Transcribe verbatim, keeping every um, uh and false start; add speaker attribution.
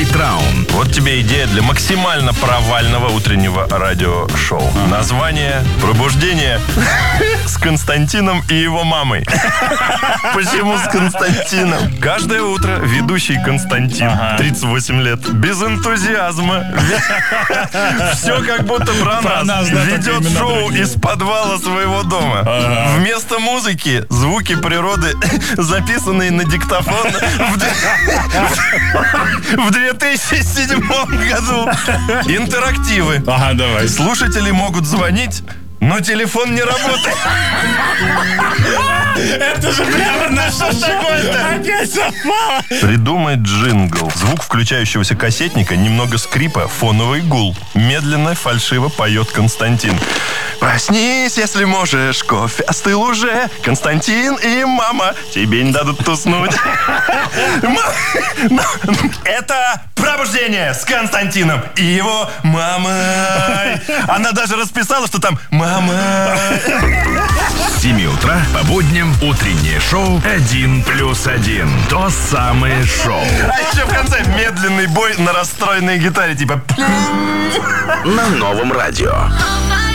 Speaker 1: Лайт-раун.
Speaker 2: Вот тебе идея для максимально провального утреннего радиошоу. А. Название «Пробуждение с Константином и его мамой». Почему с Константином? Каждое утро ведущий Константин, тридцать восемь лет, без энтузиазма, все как будто про нас, ведет шоу из подвала своего дома. Вместо музыки звуки природы, записанные на диктофон в две тысячи седьмом году. Интерактивы.
Speaker 3: Ага, давай.
Speaker 2: Слушатели могут звонить, но телефон не работает.
Speaker 3: Это же прямо на что такое-то? Опять совпало.
Speaker 2: Придумай джингл. Звук включающегося кассетника, немного скрипа, фоновый гул. Медленно, фальшиво поет Константин. Проснись, если можешь, кофе остыл уже. Константин и мама тебе не дадут уснуть. Это пробуждение с Константином и его мамой. Она даже расписала, что там мама.
Speaker 1: С семи утра по будням утреннее шоу один плюс один. То самое шоу.
Speaker 2: А еще в конце медленный бой на расстроенной гитаре, типа...
Speaker 1: На новом радио.